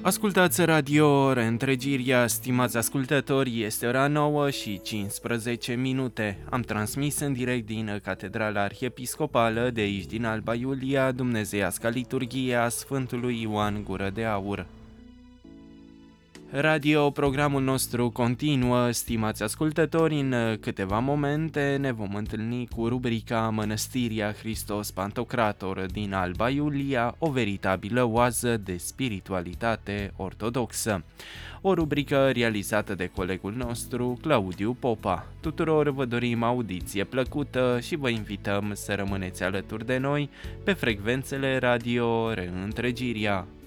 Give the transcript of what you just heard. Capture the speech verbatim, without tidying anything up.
Ascultați Radio Reîntregirea, stimați ascultători, este ora nouă și cincisprezece minute. Am transmis în direct din Catedrala Arhiepiscopală de aici din Alba Iulia, Dumnezeiasca Liturghie a Sfântului Ioan Gură de Aur. Radio, programul nostru continuă, stimați ascultători, în câteva momente ne vom întâlni cu rubrica Mănăstirea Hristos Pantocrator din Alba Iulia, o veritabilă oază de spiritualitate ortodoxă. O rubrică realizată de colegul nostru, Claudiu Popa. Tuturor vă dorim audiție plăcută și vă invităm să rămâneți alături de noi pe frecvențele Radio Reîntregirea.